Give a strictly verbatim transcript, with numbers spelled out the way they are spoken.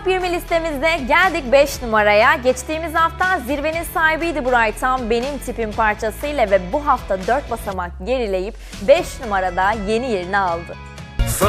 Top yirmi listemizde geldik beş numaraya. Geçtiğimiz hafta zirvenin sahibiydi Buray Tam Benim Tipim parçasıyla ve bu hafta dört basamak gerileyip beş numarada yeni yerini aldı.